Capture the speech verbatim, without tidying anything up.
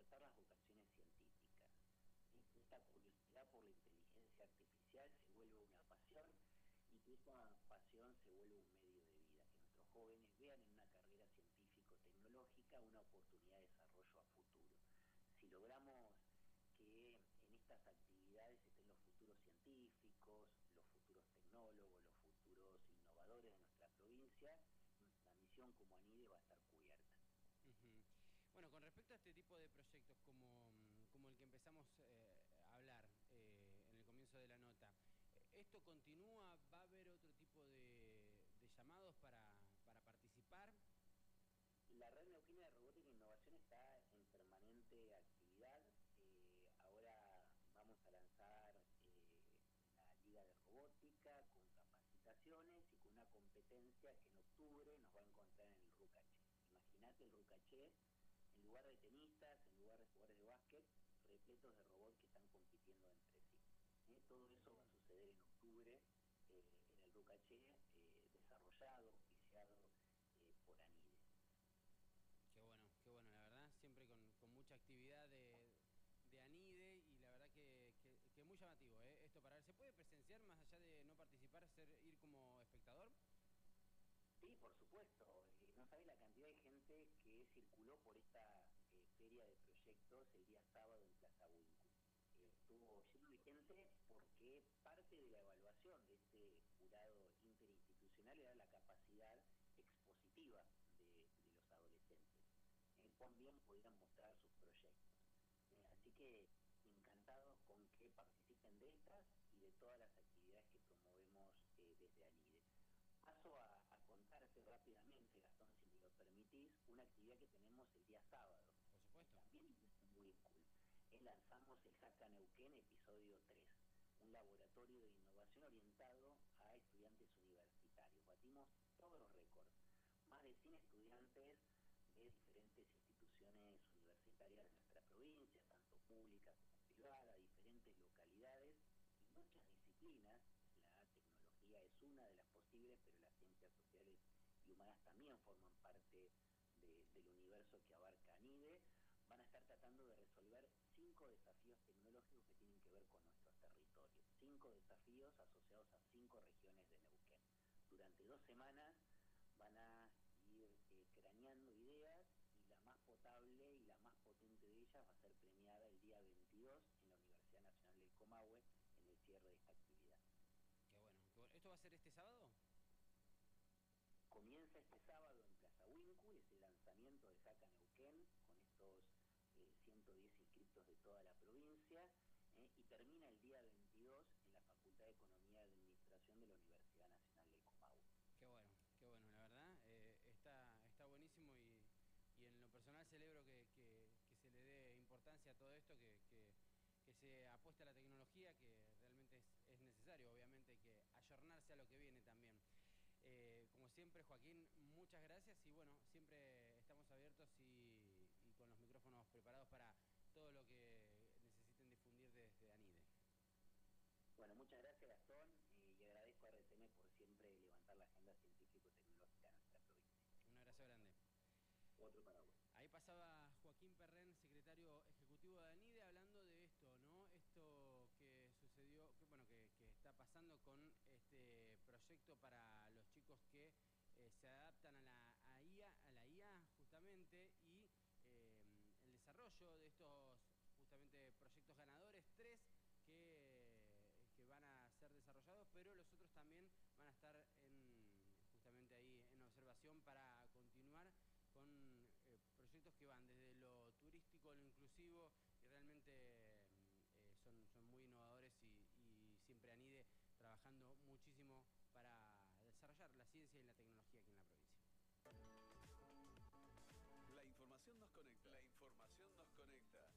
despertar las vocaciones científicas. Esta curiosidad por la inteligencia artificial se vuelve una pasión y que esa pasión se vuelve un medio de vida, que nuestros jóvenes vean en una carrera científico-tecnológica una oportunidad de desarrollo a futuro. Si logramos que en estas actividades estén los futuros científicos, los futuros tecnólogos, los futuros innovadores de nuestra provincia, nuestra misión como ANIDE va a estar cubierta. Uh-huh. Bueno, con respecto a este tipo de proyectos como, como el que empezamos eh, a hablar eh, en el comienzo de la nota, ¿esto continúa? ¿Va a haber otro tipo de, de llamados para, para participar? La Red Neuquina de Robótica e Innovación está en permanente actividad. Eh, ahora vamos a lanzar eh, la Liga de Robótica con capacitaciones y con una competencia que en octubre nos va a encontrar en el Rucaché. Imagínate el Rucaché, en lugar de tenistas, en lugar de jugadores de básquet, repletos de robots que están compitiendo entre sí. ¿Eh? Todo eso va a suceder en octubre eh, en el Rucaché, eh, desarrollado, oficiado eh, por ANIDE. Qué bueno, qué bueno, la verdad, siempre con, con mucha actividad de, de ANIDE y la verdad que, que, que muy llamativo, ¿eh? Esto para ver, ¿se puede presenciar más allá de no participar, ser, ir como espectador? Sí, por supuesto. Eh, no sabes la cantidad de gente que circuló por esta eh, feria de proyectos el día sábado en Plaza Winkle. Eh, estuvo lleno de gente porque parte de la evaluación de este jurado interinstitucional era la capacidad expositiva de, de los adolescentes, en cuán bien podían mostrar sus proyectos. Eh, así que encantados con que participen de estas y de todas las actividades que promovemos eh, desde ANIDE. Paso a, a contarte rápidamente, Gastón, si me lo permitís, una actividad que tenemos el día sábado. Por supuesto. También es muy cool. Es lanzamos el Hacka Neuquén episodio tres, un laboratorio de innovación orientado a estudiantes universitarios. Batimos todos los récords. Más de cien estudiantes de diferentes instituciones universitarias de nuestra provincia, tanto públicas como privadas, diferentes localidades y muchas disciplinas. La tecnología es una de las posibles, pero las ciencias sociales y humanas también forman parte de, del universo que abarca ANIDE. Van a estar tratando de resolver cinco desafíos tecnológicos que tienen que ver con nuestros territorios. Cinco desafíos asociados a cinco regiones de Neuquén. Durante dos semanas van a ir eh, craneando ideas y la más potable y la más potente de ellas va a ser premiada el día veintidós en la Universidad Nacional del Comahue en el cierre de esta actividad. Qué bueno, qué bueno. ¿Esto va a ser este sábado? Comienza este sábado en Plaza Winkle, es el lanzamiento de Hacka Neuquén con estos eh, ciento diez inscriptos de toda la provincia eh, y termina el día veintidós en la Facultad de Economía y Administración de la Universidad Nacional del Comahue. Qué bueno, qué bueno, la verdad, eh, está, está buenísimo y, y en lo personal celebro que, que, que se le dé importancia a todo esto, que, que, que se apueste a la tecnología, que realmente es, es necesario, obviamente hay que ayornarse a lo que viene también. Eh, como siempre, Joaquín, muchas gracias y bueno, siempre estamos abiertos y, y con los micrófonos preparados para todo lo que necesiten difundir desde ANIDE. Bueno, muchas gracias, Gastón, eh, y agradezco a R T M por siempre levantar la agenda científico-tecnológica de nuestra provincia. Un abrazo grande. Otro para vos. Ahí pasaba Joaquín Perren, secretario ejecutivo de ANIDE, hablando de esto, ¿no? Esto que sucedió, que bueno, que, que está pasando con este proyecto para los chicos que eh, se adaptan a la a I A, a la I A justamente, y eh, el desarrollo de estos justamente proyectos ganadores, tres que, que van a ser desarrollados, pero los otros también van a estar en, justamente ahí en observación para continuar con eh, proyectos que van desde lo turístico, lo inclusivo y realmente eh, son, son muy innovadores y, y siempre ANIDE trabajando muchísimo para desarrollar la ciencia y la tecnología aquí en la provincia. La información nos conecta. La información nos conecta.